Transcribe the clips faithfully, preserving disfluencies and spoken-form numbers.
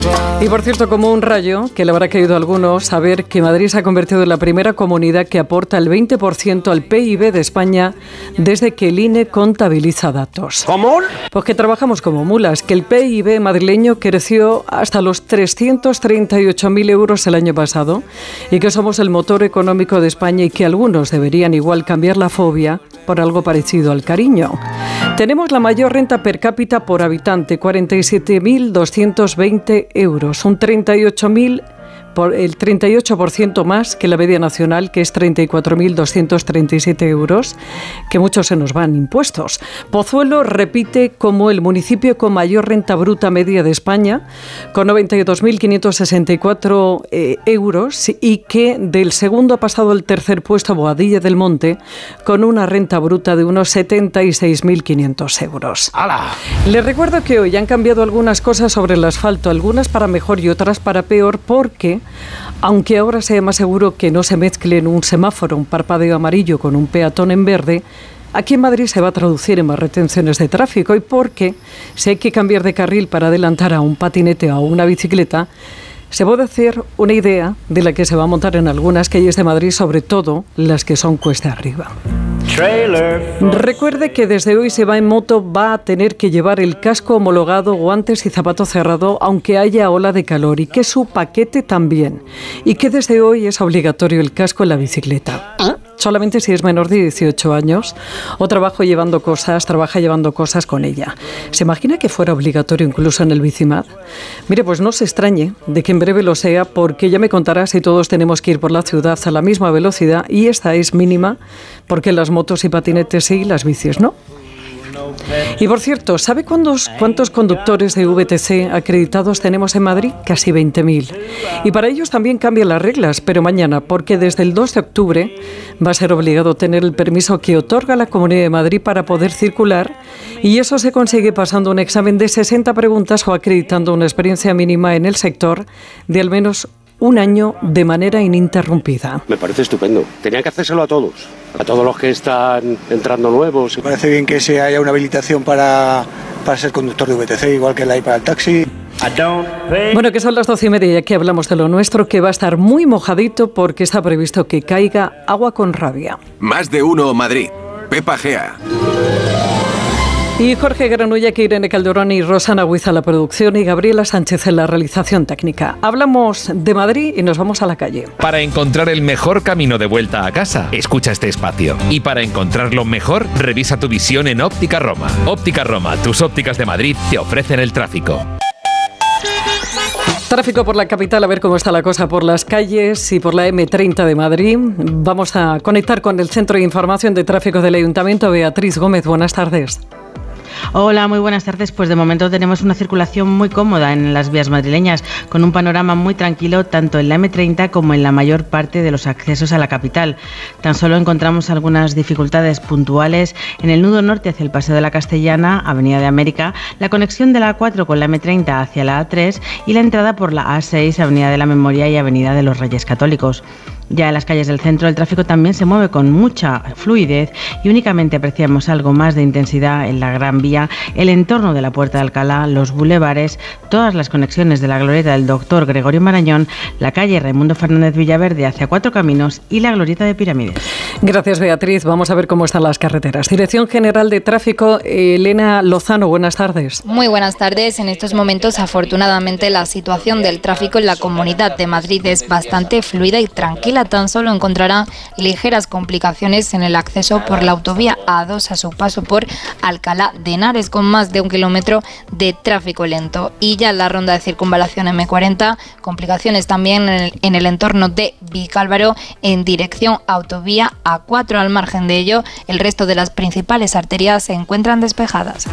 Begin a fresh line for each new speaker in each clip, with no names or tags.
Y por cierto, como un rayo, que le habrá caído a algunos, saber que Madrid se ha convertido en la primera comunidad que aporta el veinte por ciento al P I B de España desde que el I N E contabiliza datos.
¿Cómo?
Pues que trabajamos como mulas, que el P I B madrileño creció hasta los trescientos treinta y ocho mil euros el año pasado y que somos el motor económico de España y que algunos deberían igual cambiar la fobia por algo parecido al cariño. Tenemos la mayor renta per cápita por habitante, cuarenta y siete mil doscientos veinte euros, un treinta y ocho mil por el treinta y ocho por ciento más que la media nacional, que es treinta y cuatro mil doscientos treinta y siete euros, que muchos se nos van impuestos. Pozuelo repite como el municipio con mayor renta bruta media de España, con noventa y dos mil quinientos sesenta y cuatro eh, euros, y que del segundo ha pasado al tercer puesto Boadilla del Monte, con una renta bruta de unos setenta y seis mil quinientos euros.
¡Hala!
Les recuerdo que hoy han cambiado algunas cosas sobre el asfalto, algunas para mejor y otras para peor, porque aunque ahora sea más seguro que no se mezcle en un semáforo un parpadeo amarillo con un peatón en verde, aquí en Madrid se va a traducir en más retenciones de tráfico, y porque si hay que cambiar de carril para adelantar a un patinete o a una bicicleta, se puede hacer una idea de la que se va a montar en algunas calles de Madrid, sobre todo las que son cuesta arriba. Recuerde que desde hoy se va en moto, va a tener que llevar el casco homologado, guantes y zapato cerrado, aunque haya ola de calor, y que su paquete también. Y que desde hoy es obligatorio el casco en la bicicleta. Solamente si es menor de dieciocho años o trabajo llevando cosas, trabaja llevando cosas con ella. ¿Se imagina que fuera obligatorio incluso en el Bicimad? Mire, pues no se extrañe de que en breve lo sea, porque ya me contará si todos tenemos que ir por la ciudad a la misma velocidad, y esta es mínima, porque las motos y patinetes sí, las bicis no. Y por cierto, ¿sabe cuántos, cuántos conductores de V T C acreditados tenemos en Madrid? Casi veinte mil. Y para ellos también cambian las reglas, pero mañana, porque desde el dos de octubre va a ser obligado tener el permiso que otorga la Comunidad de Madrid para poder circular, y eso se consigue pasando un examen de sesenta preguntas o acreditando una experiencia mínima en el sector de al menos un año de manera ininterrumpida.
Me parece estupendo. Tenían que hacérselo a todos, a todos los que están entrando nuevos.
Me parece bien que se haya una habilitación para, para ser conductor de V T C, igual que la hay para el taxi.
Bueno, que son las doce y media y aquí hablamos de lo nuestro, que va a estar muy mojadito porque está previsto que caiga agua con rabia.
Más de uno Madrid. Pepa Gea.
Y Jorge Granulla, que Irene Calderón y Rosana Huiza la producción y Gabriela Sánchez en la realización técnica. Hablamos de Madrid y nos vamos a la calle.
Para encontrar el mejor camino de vuelta a casa, escucha este espacio. Y para encontrarlo mejor, revisa tu visión en Óptica Roma. Óptica Roma, tus ópticas de Madrid te ofrecen el tráfico.
Tráfico por la capital, a ver cómo está la cosa por las calles y por la eme treinta de Madrid. Vamos a conectar con el Centro de Información de Tráfico del Ayuntamiento. Beatriz Gómez, buenas tardes.
Hola, muy buenas tardes. Pues de momento tenemos una circulación muy cómoda en las vías madrileñas, con un panorama muy tranquilo tanto en la eme treinta como en la mayor parte de los accesos a la capital. Tan solo encontramos algunas dificultades puntuales en el nudo norte hacia el Paseo de la Castellana, Avenida de América, la conexión de la a cuatro con la eme treinta hacia la a tres y la entrada por la a seis, Avenida de la Memoria y Avenida de los Reyes Católicos. Ya en las calles del centro el tráfico también se mueve con mucha fluidez y únicamente apreciamos algo más de intensidad en la Gran Vía, el entorno de la Puerta de Alcalá, los bulevares, todas las conexiones de la glorieta del Doctor Gregorio Marañón, la calle Raimundo Fernández Villaverde hacia Cuatro Caminos y la glorieta de Pirámides.
Gracias, Beatriz. Vamos a ver cómo están las carreteras. Dirección General de Tráfico, Elena Lozano, buenas tardes.
Muy buenas tardes. En estos momentos, afortunadamente, la situación del tráfico en la Comunidad de Madrid es bastante fluida y tranquila. Tan solo encontrará ligeras complicaciones en el acceso por la autovía a dos a su paso por Alcalá de Henares, con más de un kilómetro de tráfico lento. Y ya en la ronda de circunvalación eme cuarenta, complicaciones también en el, en el entorno de Vicálvaro en dirección autovía a cuatro. Al margen de ello, el resto de las principales arterias se encuentran despejadas.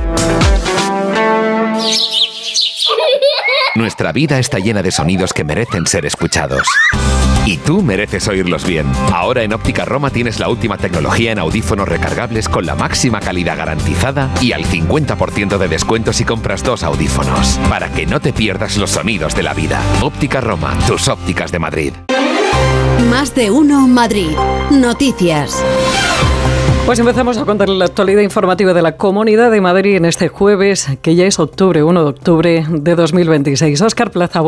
Nuestra vida está llena de sonidos que merecen ser escuchados. Y tú mereces oírlos bien. Ahora en Óptica Roma tienes la última tecnología en audífonos recargables con la máxima calidad garantizada y al cincuenta por ciento de descuento si compras dos audífonos. Para que no te pierdas los sonidos de la vida. Óptica Roma, tus ópticas de Madrid.
Más de uno Madrid. Noticias.
Pues empezamos a contarle la actualidad informativa de la Comunidad de Madrid en este jueves, que ya es octubre, uno de octubre de dos mil veintiséis. Óscar Plaza.